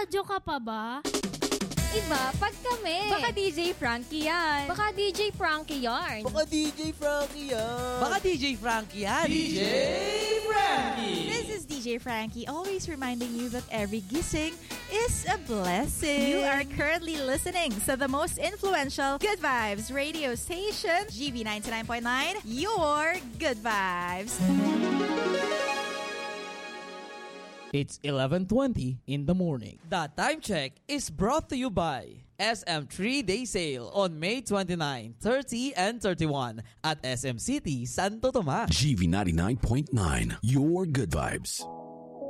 Nagre-radyo ka pa ba? Iba, pag kami. Baka DJ Frankie yan. Baka DJ Frankie yarn. Baka DJ Frankie yan. Baka DJ Frankie yan. DJ Frankie. This is DJ Frankie, always reminding you that every gising is a blessing. You are currently listening to the most influential Good Vibes radio station, GB 99.9, your Good Vibes. It's 11:20 in the morning. The time check is brought to you by SM 3-Day Sale on May 29, 30, and 31 at SM City, Santo Tomas. GB 99.9, your Good Vibes.